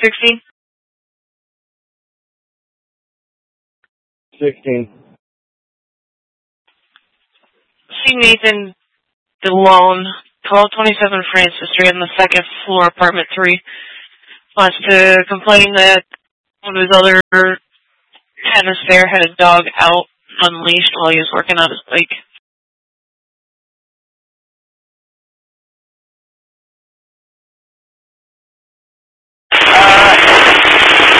16? 16. See Nathan DeLone, 1227 Francis Street on the second floor, apartment 3. Wants to complain that one of his other tennis there had a dog out unleashed while he was working on his bike.